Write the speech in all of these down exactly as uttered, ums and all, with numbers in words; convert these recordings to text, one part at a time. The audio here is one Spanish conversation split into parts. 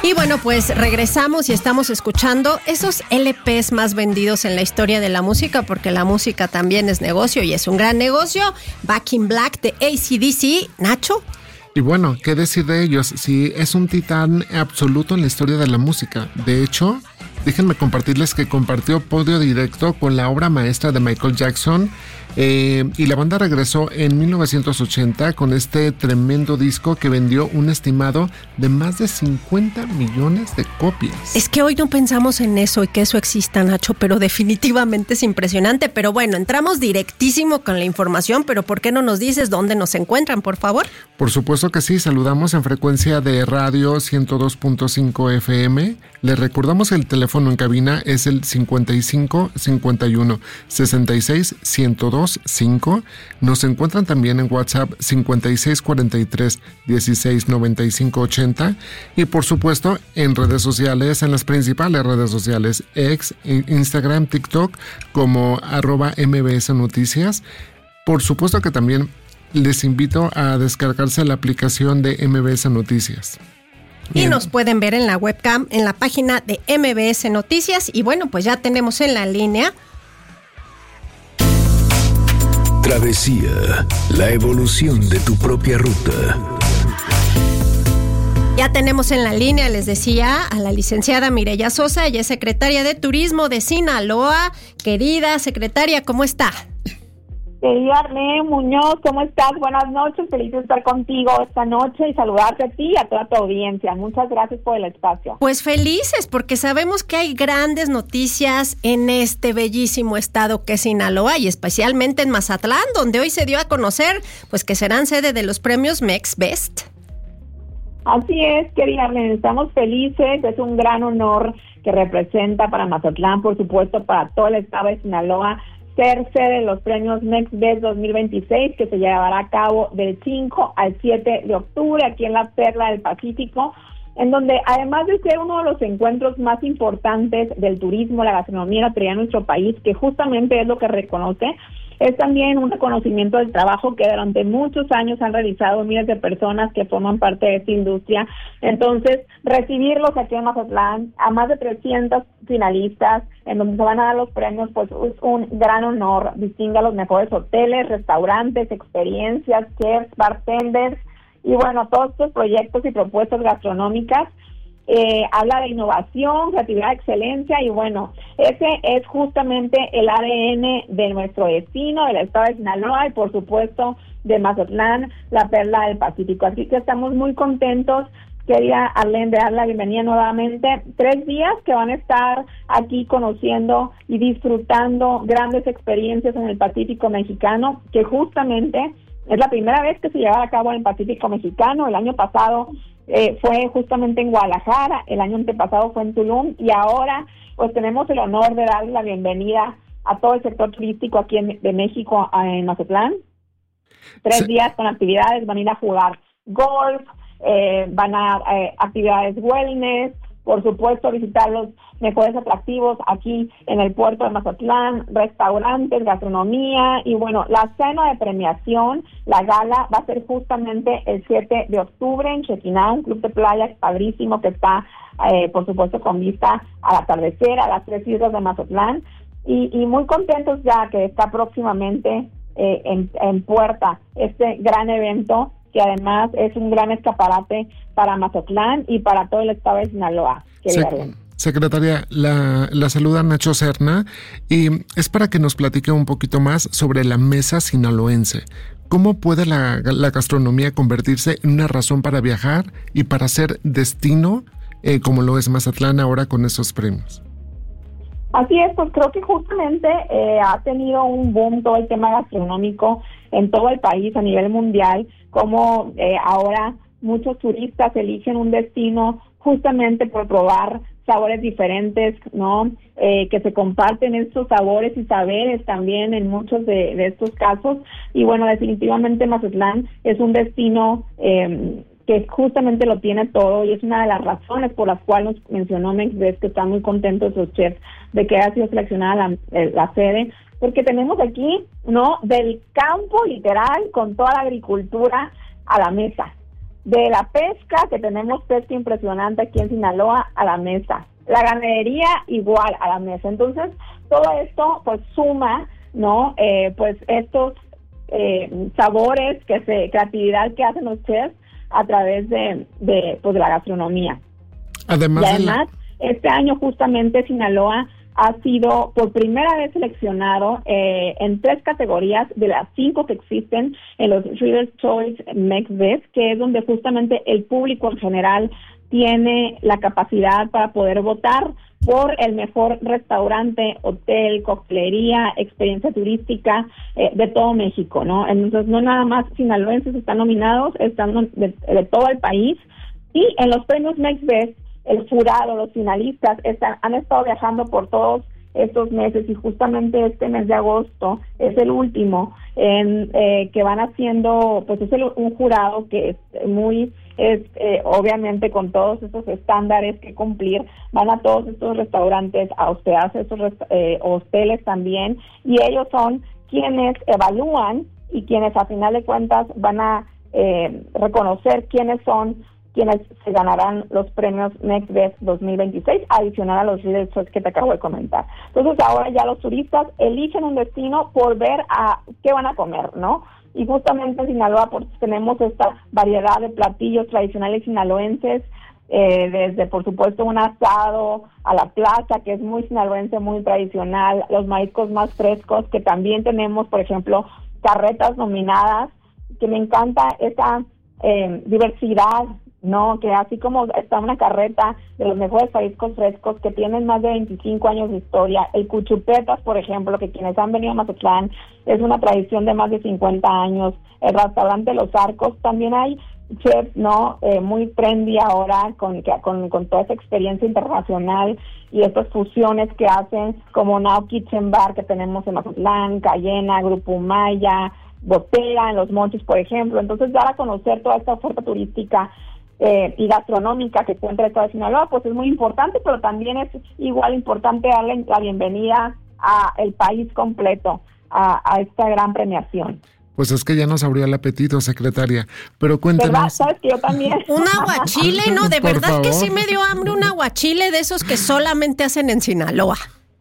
Y bueno, pues regresamos y estamos escuchando esos L Pes más vendidos en la historia de la música, porque la música también es negocio y es un gran negocio. Back in Black de A C D C. Nacho. Y bueno, ¿qué decir de ellos? Si es un titán absoluto en la historia de la música. De hecho, déjenme compartirles que compartió podio directo con la obra maestra de Michael Jackson. Eh, y la banda regresó en mil novecientos ochenta con este tremendo disco que vendió un estimado de más de cincuenta millones de copias. Es que hoy no pensamos en eso y que eso exista, Nacho, pero definitivamente es impresionante. Pero bueno, entramos directísimo con la información, pero ¿por qué no nos dices dónde nos encuentran, por favor? Por supuesto que sí, saludamos en frecuencia de radio ciento dos punto cinco F M. Les recordamos el teléfono en cabina es el cincuenta y cinco cincuenta y uno sesenta y seis ciento dos cinco. Nos encuentran también en WhatsApp cincuenta y seis cuarenta y tres dieciséis noventa y cinco ochenta y por supuesto en redes sociales, en las principales redes sociales, X, Instagram, TikTok como arroba M B S Noticias. Por supuesto que también les invito a descargarse la aplicación de M B S Noticias. Y Bien. Nos pueden ver en la webcam, en la página de M B S Noticias. Y bueno, pues ya tenemos en la línea Travesía, la evolución de tu propia ruta. Ya tenemos en la línea, les decía, a la licenciada Mireya Sosa, ella es secretaria de Turismo de Sinaloa. Querida secretaria, ¿cómo está? Querida Arlene Muñoz, ¿cómo estás? Buenas noches, feliz de estar contigo esta noche y saludarte a ti y a toda tu audiencia. Muchas gracias por el espacio. Pues felices, porque sabemos que hay grandes noticias en este bellísimo estado que es Sinaloa y especialmente en Mazatlán, donde hoy se dio a conocer pues que serán sede de los premios Mex Best. Así es, querida Arlene, estamos felices, es un gran honor que representa para Mazatlán, por supuesto, para todo el estado de Sinaloa, ser sede de los premios Next Best dos mil veintiséis, que se llevará a cabo del cinco al siete de octubre aquí en la Perla del Pacífico, en donde además de ser uno de los encuentros más importantes del turismo, la gastronomía y la hotelería en nuestro país, que justamente es lo que reconoce, es también un reconocimiento del trabajo que durante muchos años han realizado miles de personas que forman parte de esta industria. Entonces, recibirlos aquí en Mazatlán, a más de trescientos finalistas, en donde se van a dar los premios, pues es un gran honor. Distingue a los mejores hoteles, restaurantes, experiencias, chefs, bartenders, y bueno, todos estos proyectos y propuestas gastronómicas. Eh, habla de innovación, creatividad, excelencia y bueno, ese es justamente el A D N de nuestro destino, del estado de Sinaloa y por supuesto de Mazatlán, la Perla del Pacífico. Así que estamos muy contentos, quería Arlene, de dar la bienvenida nuevamente. Tres días que van a estar aquí conociendo y disfrutando grandes experiencias en el Pacífico mexicano, que justamente es la primera vez que se lleva a cabo en el Pacífico mexicano. El año pasado Eh, fue justamente en Guadalajara, el año antepasado fue en Tulum y ahora pues tenemos el honor de darle la bienvenida a todo el sector turístico aquí en, de México en Mazatlán. Tres sí. días con actividades, van a ir a jugar golf, eh, van a eh, actividades wellness, por supuesto visitar los mejores atractivos aquí en el puerto de Mazatlán, restaurantes, gastronomía y bueno, la cena de premiación, la gala va a ser justamente el siete de octubre en Chequiná, un club de playa padrísimo que está eh, por supuesto con vista al atardecer, a las tres islas de Mazatlán y, y muy contentos ya que está próximamente eh, en, en puerta este gran evento que además es un gran escaparate para Mazatlán y para todo el estado de Sinaloa. Sec- Secretaria, la, la saluda Nacho Serna y es para que nos platique un poquito más sobre la mesa sinaloense. ¿Cómo puede la, la gastronomía convertirse en una razón para viajar y para ser destino eh, como lo es Mazatlán ahora con esos premios? Así es, pues creo que justamente eh, ha tenido un boom todo el tema gastronómico en todo el país a nivel mundial, como eh, ahora muchos turistas eligen un destino justamente por probar sabores diferentes, ¿no? Eh, que se comparten estos sabores y saberes también en muchos de, de estos casos. Y bueno, definitivamente Mazatlán es un destino eh, que justamente lo tiene todo y es una de las razones por las cuales nos mencionó Mexbest, que están muy contentos los chefs de que haya sido seleccionada la, la sede, porque tenemos aquí, ¿no? Del campo literal con toda la agricultura a la mesa. de la pesca, que tenemos pesca impresionante aquí en Sinaloa, a la mesa. La ganadería igual a la mesa. Entonces, todo esto pues suma, ¿no? Eh, pues estos eh, sabores, que se, creatividad que hacen los chefs a través de, de, pues, de la gastronomía. Además, y además, la... este año justamente Sinaloa ha sido por primera vez seleccionado eh, en tres categorías de las cinco que existen en los Reader's Choice MexBest, que es donde justamente el público en general tiene la capacidad para poder votar por el mejor restaurante, hotel, coctelería, experiencia turística eh, de todo México, ¿no? Entonces, no nada más sinaloenses están nominados, están de, de todo el país. Y en los premios MexBest, el jurado, los finalistas, están, han estado viajando por todos estos meses, y justamente este mes de agosto es el último en eh, que van haciendo, pues es el, un jurado que es muy, es eh, obviamente con todos estos estándares que cumplir, van a todos estos restaurantes a hospedarse, estos resta- eh, hoteles también, y ellos son quienes evalúan y quienes a final de cuentas van a eh, reconocer quiénes son quienes se ganarán los premios MexBest dos mil veintiséis, adicional a los Reader's Choice que te acabo de comentar. Entonces ahora ya los turistas eligen un destino por ver a qué van a comer, ¿no? Y justamente en Sinaloa pues, tenemos esta variedad de platillos tradicionales sinaloenses, eh, desde por supuesto un asado a la plaza, que es muy sinaloense, muy tradicional, los mariscos más frescos, que también tenemos, por ejemplo, carretas nominadas, que me encanta esa eh, diversidad, no, que así como está una carreta de los mejores mariscos frescos que tienen más de veinticinco años de historia, el Cuchupetas, por ejemplo, que quienes han venido a Mazatlán, es una tradición de más de cincuenta años, el restaurante Los Arcos, también hay chefs, ¿no? Eh, muy trendy ahora, con, con, con toda esa experiencia internacional y estas fusiones que hacen, como Now Kitchen Bar, que tenemos en Mazatlán, Cayena, Grupo Maya, Botella, en Los Mochis, por ejemplo. Entonces, dar a conocer toda esta oferta turística Eh, y gastronómica que encuentra toda Sinaloa, pues es muy importante, pero también es igual importante darle la bienvenida a el país completo a, a esta gran premiación. Pues es que ya nos abrió el apetito, secretaria. Pero cuéntanos. ¿Verdad? ¿Sabes que yo también? Un aguachile, ¿no? De Por verdad favor. que sí me dio hambre un aguachile de esos que solamente hacen en Sinaloa.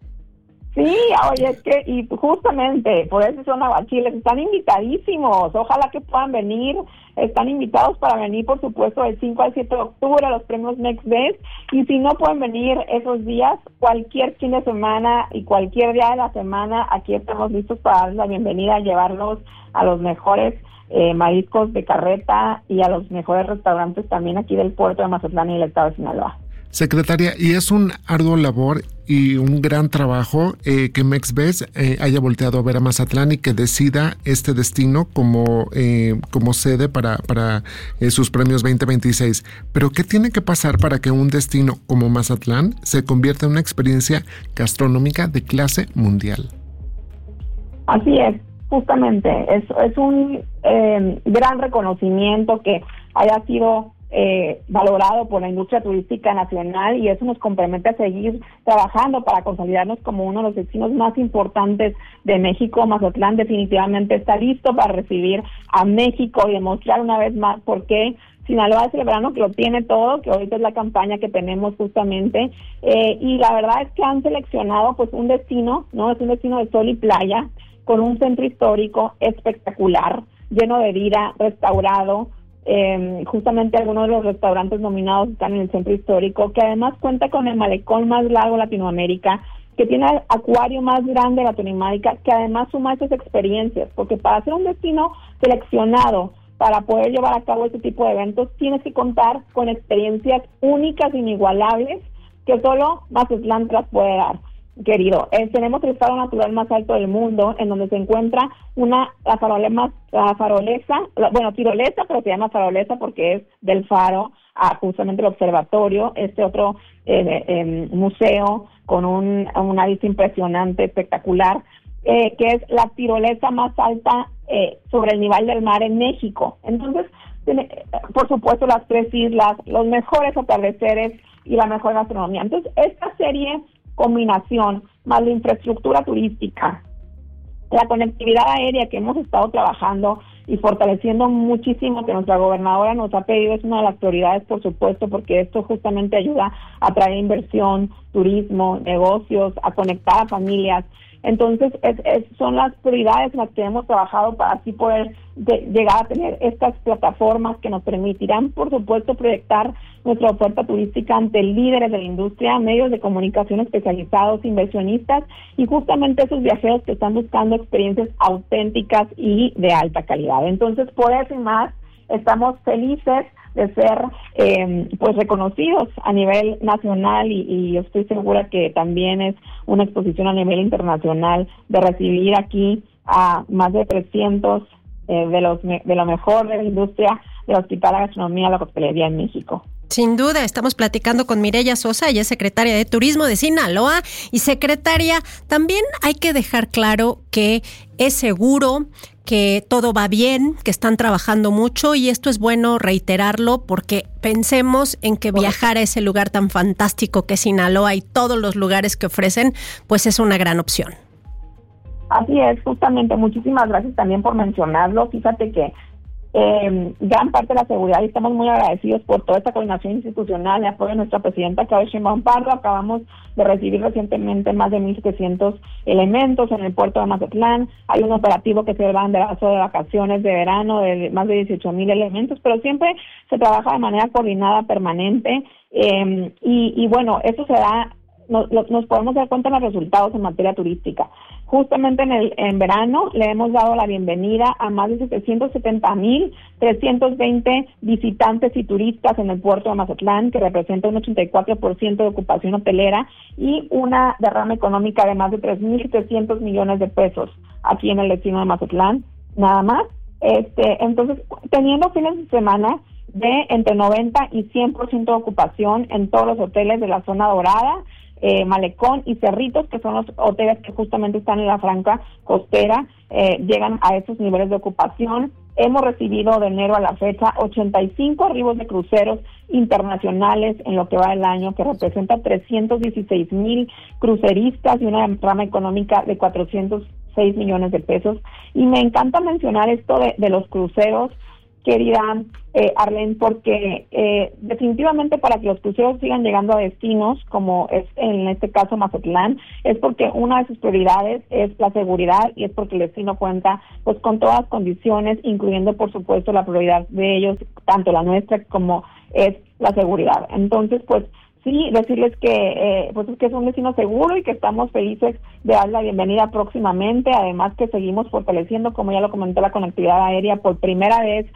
Sí, oye, es que, y justamente, por eso son aguachiles, están invitadísimos, ojalá que puedan venir, están invitados para venir, por supuesto, del cinco al siete de octubre a los premios MexBest, y si no pueden venir esos días, cualquier fin de semana y cualquier día de la semana, aquí estamos listos para darles la bienvenida, llevarlos a los mejores eh, mariscos de carreta y a los mejores restaurantes también aquí del puerto de Mazatlán y del estado de Sinaloa. Secretaria, y es un arduo labor y un gran trabajo eh, que MexBest eh, haya volteado a ver a Mazatlán y que decida este destino como, eh, como sede para, para eh, sus premios veinte veintiséis. Pero ¿qué tiene que pasar para que un destino como Mazatlán se convierta en una experiencia gastronómica de clase mundial? Así es, justamente, es, es un eh, gran reconocimiento que haya sido Eh, valorado por la industria turística nacional, y eso nos compromete a seguir trabajando para consolidarnos como uno de los destinos más importantes de México. Mazatlán definitivamente está listo para recibir a México y demostrar una vez más por qué Sinaloa es el verano que lo tiene todo, que ahorita es la campaña que tenemos justamente, eh, y la verdad es que han seleccionado pues un destino, ¿no? Es un destino de sol y playa, con un centro histórico espectacular, lleno de vida, restaurado. Eh, justamente algunos de los restaurantes nominados están en el centro histórico, que además cuenta con el malecón más largo de Latinoamérica, que tiene el acuario más grande de Latinoamérica, que además suma esas experiencias, porque para ser un destino seleccionado para poder llevar a cabo este tipo de eventos, tienes que contar con experiencias únicas, inigualables, que solo Mazatlán te las puede dar. Querido, eh, tenemos el estado natural más alto del mundo, en donde se encuentra una la farolesa, la farolesa la, bueno, tirolesa, pero se llama farolesa porque es del faro a justamente el observatorio, este otro eh, eh, museo con un, una vista impresionante, espectacular, eh, que es la tirolesa más alta eh, sobre el nivel del mar en México. Entonces, tiene, por supuesto, las tres islas, los mejores atardeceres y la mejor gastronomía. Entonces, esta serie combinación, más la infraestructura turística, la conectividad aérea que hemos estado trabajando y fortaleciendo muchísimo, que nuestra gobernadora nos ha pedido, es una de las prioridades, por supuesto, porque esto justamente ayuda a traer inversión, turismo, negocios, a conectar a familias. Entonces, es, es, son las prioridades en las que hemos trabajado para así poder de, llegar a tener estas plataformas que nos permitirán, por supuesto, proyectar nuestra oferta turística ante líderes de la industria, medios de comunicación especializados, inversionistas y justamente esos viajeros que están buscando experiencias auténticas y de alta calidad. Entonces, por eso y más, estamos felices de ser eh, pues reconocidos a nivel nacional y, y yo estoy segura que también es una exposición a nivel internacional de recibir aquí a más de trescientos eh, de los de lo mejor de la industria de la hospitalidad, la gastronomía, la coctelería en México. Sin duda, estamos platicando con Mireya Sosa, ella es secretaria de Turismo de Sinaloa y secretaria, también hay que dejar claro que es seguro, que todo va bien, que están trabajando mucho y esto es bueno reiterarlo porque pensemos en que viajar a ese lugar tan fantástico que es Sinaloa y todos los lugares que ofrecen, pues es una gran opción. Así es, justamente, muchísimas gracias también por mencionarlo. Fíjate que Eh, gran parte de la seguridad y estamos muy agradecidos por toda esta coordinación institucional y apoyo de nuestra presidenta Claudia Sheinbaum Pardo. Acabamos de recibir recientemente más de mil setecientos elementos en el puerto de Mazatlán. Hay un operativo que se va de vaso de vacaciones de verano de más de dieciocho mil elementos, pero siempre se trabaja de manera coordinada, permanente eh, y, y bueno, eso se da. Nos, nos podemos dar cuenta de los resultados en materia turística. Justamente en el en verano le hemos dado la bienvenida a más de setecientos setenta mil trescientos veinte visitantes y turistas en el puerto de Mazatlán, que representa un ochenta y cuatro por ciento de ocupación hotelera y una derrama económica de más de tres mil setecientos millones de pesos aquí en el destino de Mazatlán, nada más. Este, entonces, teniendo fines de semana de entre noventa y cien por ciento de ocupación en todos los hoteles de la zona dorada, Eh, Malecón y Cerritos, que son los hoteles que justamente están en la franja costera, eh, llegan a esos niveles de ocupación. Hemos recibido de enero a la fecha ochenta y cinco arribos de cruceros internacionales en lo que va del año, que representa trescientos dieciséis mil cruceristas y una rama económica de cuatrocientos seis millones de pesos. Y me encanta mencionar esto de, de los cruceros, querida eh, Arlene, porque eh, definitivamente para que los cruceros sigan llegando a destinos, como es en este caso Mazatlán, es porque una de sus prioridades es la seguridad y es porque el destino cuenta pues con todas las condiciones, incluyendo por supuesto la prioridad de ellos, tanto la nuestra como es la seguridad. Entonces, pues sí, decirles que eh, pues es que es un destino seguro y que estamos felices de dar la bienvenida próximamente, además que seguimos fortaleciendo, como ya lo comentó, la conectividad aérea por primera vez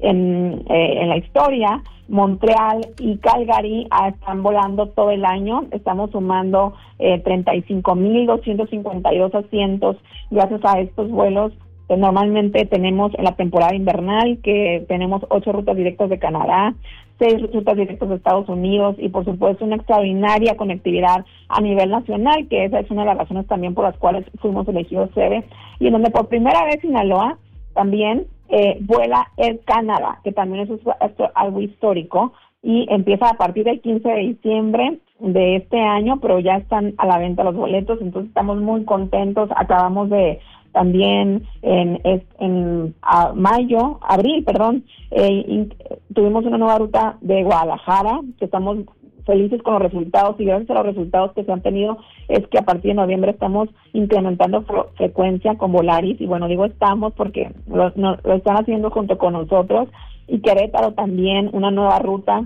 en, eh, en la historia. Montreal y Calgary ah, están volando todo el año, estamos sumando eh, treinta y cinco mil doscientos cincuenta y dos asientos gracias a estos vuelos. Normalmente tenemos en la temporada invernal que tenemos ocho rutas directas de Canadá, seis rutas directas de Estados Unidos y por supuesto una extraordinaria conectividad a nivel nacional, que esa es una de las razones también por las cuales fuimos elegidos sede, y en donde por primera vez Sinaloa también eh, vuela Air Canada, que también es algo histórico, y empieza a partir del quince de diciembre de este año, pero ya están a la venta los boletos, entonces estamos muy contentos. Acabamos de también en, en a mayo, abril, perdón, eh, tuvimos una nueva ruta de Guadalajara, que estamos felices con los resultados, y gracias a los resultados que se han tenido es que a partir de noviembre estamos incrementando fre- frecuencia con Volaris, y bueno, digo estamos porque lo, no, lo están haciendo junto con nosotros, y Querétaro también, una nueva ruta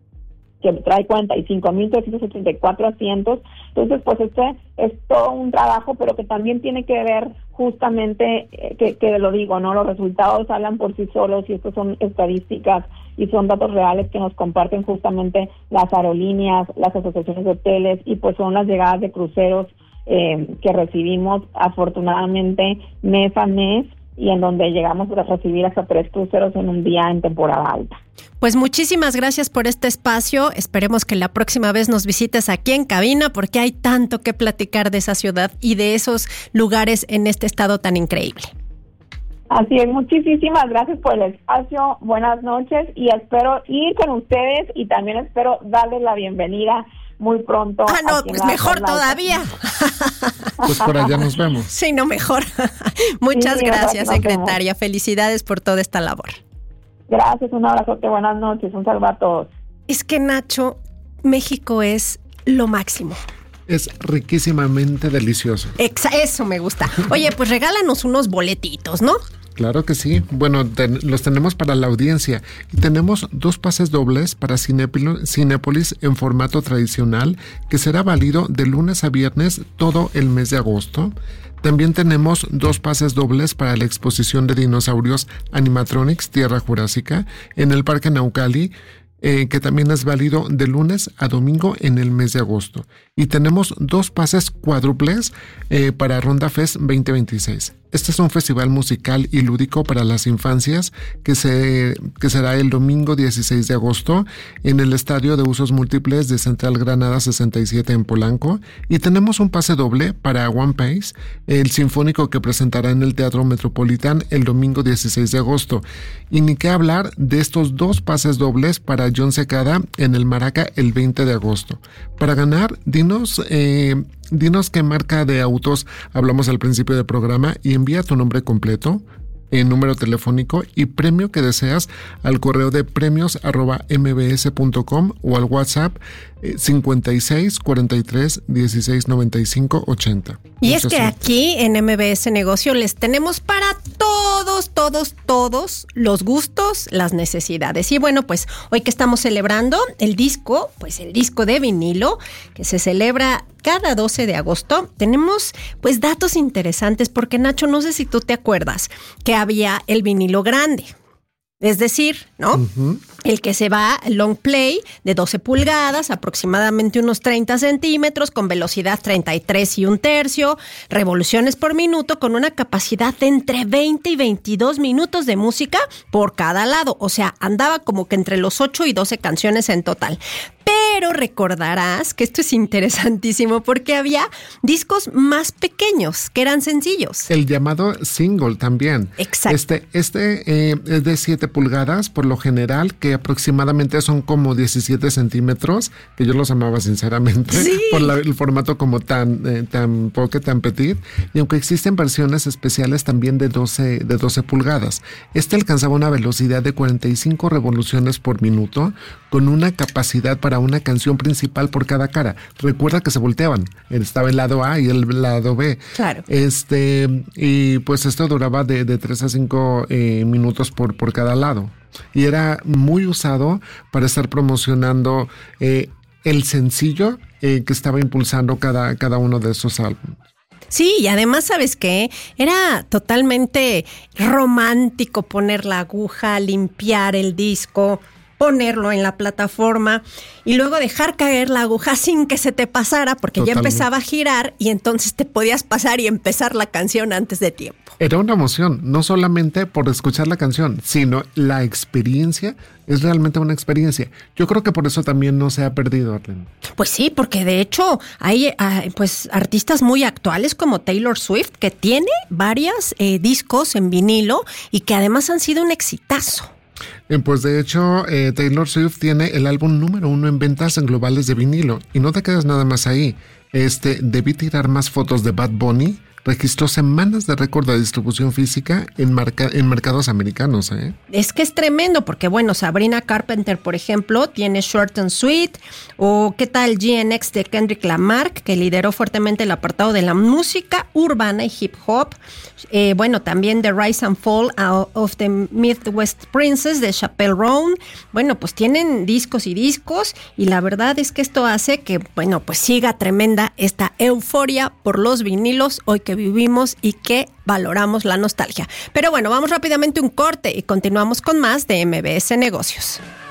que trae cuarenta y cinco mil trescientos ochenta y cuatro asientos. Entonces, pues este es todo un trabajo, pero que también tiene que ver justamente, eh, que, que lo digo, ¿no? Los resultados hablan por sí solos, y estos son estadísticas y son datos reales que nos comparten justamente las aerolíneas, las asociaciones de hoteles, y pues son las llegadas de cruceros eh, que recibimos afortunadamente mes a mes, y en donde llegamos a recibir hasta tres cruceros en un día en temporada alta. Pues muchísimas gracias por este espacio. Esperemos que la próxima vez nos visites aquí en cabina, porque hay tanto que platicar de esa ciudad y de esos lugares en este estado tan increíble. Así es, muchísimas gracias por el espacio, buenas noches, y espero ir con ustedes y también espero darles la bienvenida muy pronto. Ah, no, pues mejor todavía. Pues por allá nos vemos. Sí, no, mejor. Muchas sí, gracias, nos secretaria. Felicidades por toda esta labor. Gracias, un abrazote, buenas noches, un saludo a todos. Es que, Nacho, México es lo máximo. Es riquísimamente delicioso. Exa- eso me gusta. Oye, pues regálanos unos boletitos, ¿no? Claro que sí. Bueno, ten, los tenemos para la audiencia y tenemos dos pases dobles para Cinépilo- Cinépolis en formato tradicional que será válido de lunes a viernes todo el mes de agosto. También tenemos dos pases dobles para la exposición de dinosaurios Animatronics Tierra Jurásica en el Parque Naucali, eh, que también es válido de lunes a domingo en el mes de agosto. Y tenemos dos pases cuádruples eh, para Ronda Fest veinte veintiséis. Este es un festival musical y lúdico para las infancias que, se, que será el domingo dieciséis de agosto en el Estadio de Usos Múltiples de Central Granada sesenta y siete en Polanco. Y tenemos un pase doble para One Piece, el sinfónico que presentará en el Teatro Metropolitan el domingo dieciséis de agosto. Y ni qué hablar de estos dos pases dobles para John Secada en el Maraca el veinte de agosto. Para ganar, dinos... Eh, Dinos qué marca de autos hablamos al principio del programa y envía tu nombre completo, el número telefónico y premio que deseas al correo de premios arroba m b s punto com o al WhatsApp eh, cincuenta y seis cuarenta y tres dieciséis noventa y cinco ochenta. Y Muchas es que gracias. aquí en M B S Negocio les tenemos para todos, todos, todos los gustos, las necesidades. Y bueno, pues hoy que estamos celebrando el disco, pues el disco de vinilo, que se celebra cada doce de agosto, tenemos pues datos interesantes, porque Nacho, no sé si tú te acuerdas que había el vinilo grande. Es decir, ¿no? Uh-huh. El que se va long play de doce pulgadas, aproximadamente unos treinta centímetros, con velocidad treinta y tres y un tercio, revoluciones por minuto, con una capacidad de entre veinte y veintidós minutos de música por cada lado. O sea, andaba como que entre los ocho y doce canciones en total. Pero recordarás que esto es interesantísimo porque había discos más pequeños, que eran sencillos. El llamado single también. Exacto. Este, este eh, es de siete pulgadas, por lo general, que aproximadamente son como diecisiete centímetros, que yo los amaba sinceramente, sí. por la, el formato como tan, eh, tan poco, tan petit. Y aunque existen versiones especiales también de doce, de doce pulgadas, este alcanzaba una velocidad de cuarenta y cinco revoluciones por minuto, con una capacidad para una canción principal por cada cara. Recuerda que se volteaban. Estaba el lado A y el lado B. Claro. Este, y pues esto duraba de, de tres a cinco eh, minutos por, por cada lado. Y era muy usado para estar promocionando eh, el sencillo eh, que estaba impulsando cada, cada uno de esos álbumes. Sí, y además, ¿sabes qué? Era totalmente romántico poner la aguja, limpiar el disco, ponerlo en la plataforma y luego dejar caer la aguja sin que se te pasara, porque Totalmente. Ya empezaba a girar y entonces te podías pasar y empezar la canción antes de tiempo. Era una emoción, no solamente por escuchar la canción, sino la experiencia. Es realmente una experiencia. Yo creo que por eso también no se ha perdido, Arlene. Pues sí, porque de hecho hay pues artistas muy actuales como Taylor Swift, que tiene varios eh, discos en vinilo y que además han sido un exitazo. Pues de hecho, eh, Taylor Swift tiene el álbum número uno en ventas en globales de vinilo. Y no te quedas nada más ahí. Este, debí tirar más fotos de Bad Bunny. Registró semanas de récord de distribución física en, marca, en mercados americanos. ¿eh? Es que es tremendo, porque bueno, Sabrina Carpenter, por ejemplo, tiene Short and Sweet, o qué tal G N X de Kendrick Lamar, que lideró fuertemente el apartado de la música urbana y hip hop. Eh, bueno, también The Rise and Fall of the Midwest Princess de Chappelle Roan. Bueno, pues tienen discos y discos, y la verdad es que esto hace que, bueno, pues siga tremenda esta euforia por los vinilos hoy que vivimos y que valoramos la nostalgia. Pero bueno, vamos rápidamente a un corte y continuamos con más de M B S Negocios.